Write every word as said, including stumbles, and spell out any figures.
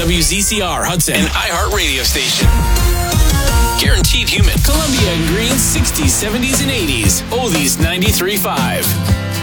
W Z C R Hudson, an iHeart radio station. Guaranteed human. Columbia and Green, sixties, seventies, and eighties. Oldies ninety-three point five.